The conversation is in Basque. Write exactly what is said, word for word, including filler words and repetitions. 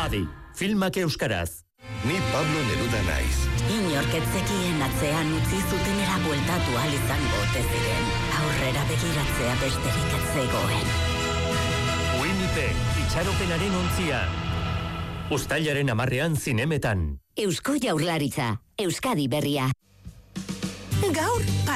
Adi, filmak euskaraz. Ni Pablo Neruda naiz. Inorketzekien atzean utzi zutenera bueltatu ahal izango ote ziren. Aurrera begiratzea besterik ez zegoen. Winnipeg, itxaropenaren ontzia. Uztailaren hamarrean zinemetan. Eusko Jaurlaritza, Euskadi berria. Gaur